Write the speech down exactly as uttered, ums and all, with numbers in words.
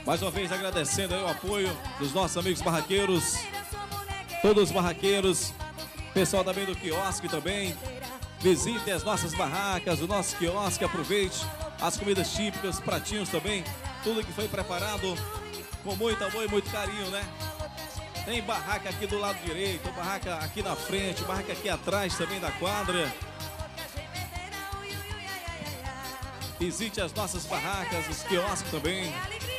Mais uma vez agradecendo aí o apoio dos nossos amigos barraqueiros, todos os barraqueiros, pessoal também do quiosque também. Visite as nossas barracas, o nosso quiosque, aproveite as comidas típicas, pratinhos também, tudo que foi preparado com muito amor e muito carinho, né? Tem barraca aqui do lado direito, barraca aqui na frente, barraca aqui atrás também da quadra. Visite as nossas barracas, os quiosques também.